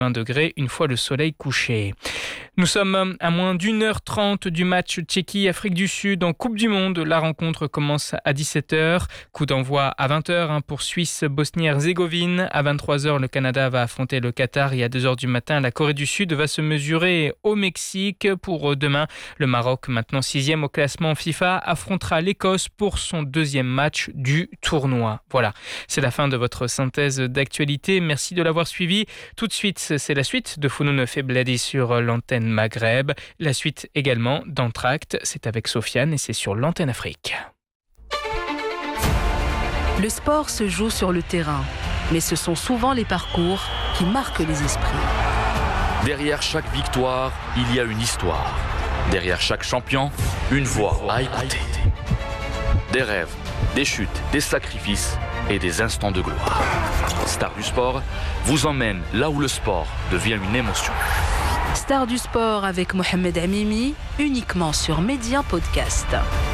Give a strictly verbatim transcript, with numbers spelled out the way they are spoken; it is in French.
vingt degrés une fois le soleil couché. Nous sommes à moins d'une heure trente du match Tchéquie-Afrique du Sud en Coupe du Monde. La rencontre commence à dix-sept heures. Coup d'envoi à vingt heures hein, pour Suisse-Bosnie-Herzégovine. À vingt-trois heures, le Canada va affronter le Qatar et à deux heures du matin, la Corée du Sud va se mesurer au Mexique. Pour demain, le Maroc, maintenant sixième au classement FIFA, affrontera l'Écosse pour son deuxième match du tournoi. Voilà, c'est la fin de votre synthèse d'actualité. Merci de l'avoir suivi. Tout de suite, c'est la suite de Founoun Febladi sur l'antenne Maghreb. La suite également d'Entracte, c'est avec Sofiane et c'est sur l'antenne Afrique. Le sport se joue sur le terrain, mais ce sont souvent les parcours qui marquent les esprits. Derrière chaque victoire, il y a une histoire. Derrière chaque champion, une voix à écouter. Des rêves, des chutes, des sacrifices et des instants de gloire. Star du sport vous emmène là où le sport devient une émotion. Star du sport avec Mohamed Amimi, uniquement sur Média Podcast.